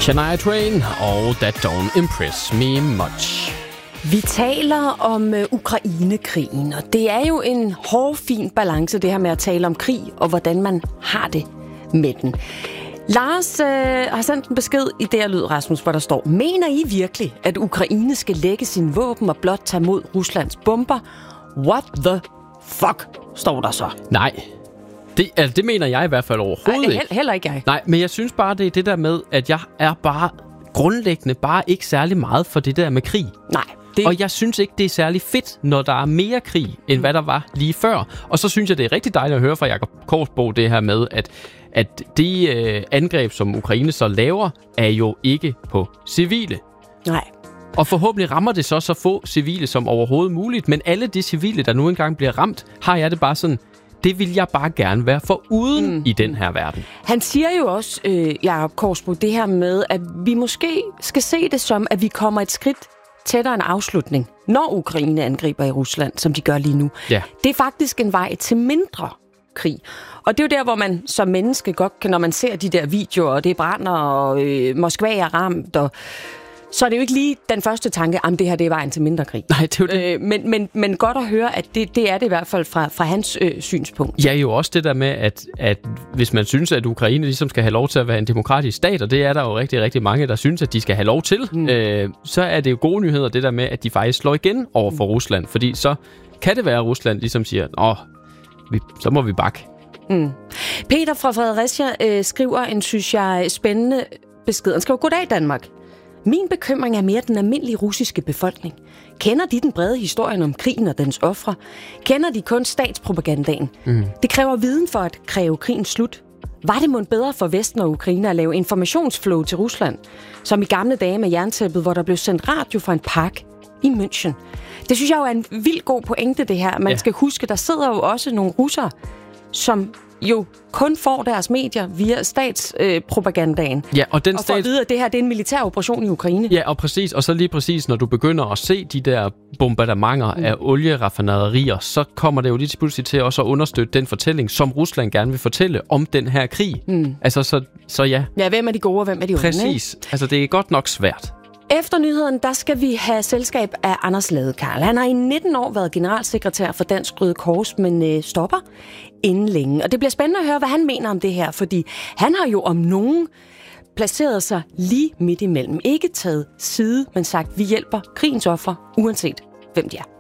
Shania Twain og That Don't Impress Me Much. Vi taler om Ukraine-krigen, og det er jo en hårfin balance, det her med at tale om krig, og hvordan man har det med den. Lars har sendt en besked i det her lyd, Rasmus, hvor der står: Mener I virkelig, at Ukraine skal lægge sine våben og blot tage mod Ruslands bomber? What the fuck, står der så? Nej, det mener jeg i hvert fald overhovedet ikke. Heller ikke jeg. Nej, men jeg synes bare, det er det der med, at jeg er bare grundlæggende bare ikke særlig meget for det der med krig. Nej. Og jeg synes ikke, det er særlig fedt, når der er mere krig, end hvad der var lige før. Og så synes jeg, det er rigtig dejligt at høre fra Jakob Korsbo det her med, at de angreb, som Ukraine så laver, er jo ikke på civile. Nej. Og forhåbentlig rammer det så få civile som overhovedet muligt. Men alle de civile, der nu engang bliver ramt, har jeg det bare sådan: det vil jeg bare gerne være foruden i den her verden. Han siger jo også, Jakob Korsbo, det her med, at vi måske skal se det som, at vi kommer et skridt tættere en afslutning, når Ukraine angriber i Rusland, som de gør lige nu. Ja. Det er faktisk en vej til mindre krig. Og det er jo der, hvor man som menneske godt kan, når man ser de der videoer, og det brænder, og Moskva er ramt, og så er det jo ikke lige den første tanke, at det her det er vejen til mindre krig. Nej, det er jo det. Men godt at høre, at det er det i hvert fald fra hans synspunkt. Ja, jo også det der med, at hvis man synes, at Ukraine ligesom skal have lov til at være en demokratisk stat, og det er der jo rigtig, rigtig mange, der synes, at de skal have lov til, så er det jo gode nyheder, det der med, at de faktisk slår igen over for Rusland. Fordi så kan det være, at Rusland ligesom siger, så må vi bakke. Peter fra Fredericia skriver en, synes jeg, spændende besked. Han skriver: Goddag Danmark. Min bekymring er mere den almindelige russiske befolkning. Kender de den brede historien om krigen og dens ofre? Kender de kun statspropagandaen? Det kræver viden for at kræve krigen slut. Var det mon bedre for Vesten og Ukraine at lave informationsflow til Rusland, som i gamle dage med jerntæppet, hvor der blev sendt radio fra en park i München? Det synes jeg jo er en vildt god pointe, det her. Man skal huske, der sidder jo også nogle russere, som jo kun får deres medier via statspropagandaen. Og får at vide, at det her det er en militær operation i Ukraine. Ja, og præcis. Og så lige præcis, når du begynder at se de der bombardementer af olieraffinaderier, så kommer det jo lige pludselig til også at understøtte den fortælling, som Rusland gerne vil fortælle om den her krig. Altså, så ja. Ja, hvem er de gode, og hvem er de onde? Præcis. Altså, det er godt nok svært. Efter nyheden, der skal vi have selskab af Anders Ladekarl. Han har i 19 år været generalsekretær for Dansk Røde Kors, men stopper inden længe. Og det bliver spændende at høre, hvad han mener om det her, fordi han har jo om nogen placeret sig lige midt imellem. Ikke taget side, men sagt, vi hjælper krigens ofre, uanset hvem de er.